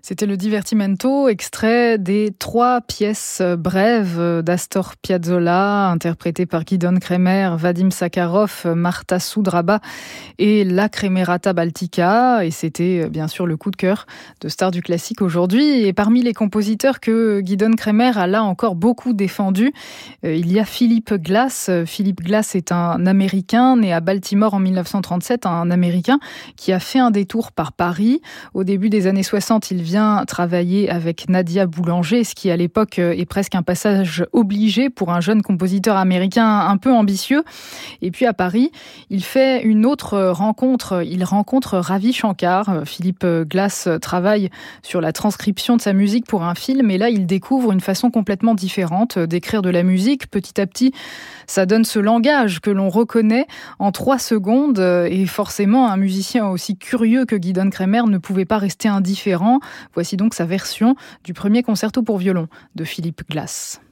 C'était le Divertimento, extrait des 3 pièces brèves d'Astor Piazzolla, interprétées par Gidon Kremer, Vadim Sakharov, Marta Soudraba et La Kremerata Baltica. Et c'était bien sûr le coup de cœur de Stars du classique aujourd'hui. Et parmi les compositeurs que Gidon Kremer a là encore beaucoup défendu, il y a Philip Glass. Philip Glass est un Américain, né à Baltimore en 1937, un Américain qui a fait un détour par Paris. Au début des années 60, il vient travailler avec Nadia Boulanger, ce qui à l'époque est presque un passage obligé pour un jeune compositeur américain un peu ambitieux. Et puis à Paris, il fait une autre rencontre. Il rencontre Ravi Shankar. Philip Glass travaille sur la transcription de sa musique pour un film et là, il découvre une façon complètement différente d'écrire de la musique. Petit à petit, ça donne ce langage que l'on reconnaît en 3 secondes et forcément, un musicien aussi curieux que Gidon Kremer ne pouvait pas rester indifférent. Voici donc sa version du premier concerto pour violon de Philip Glass.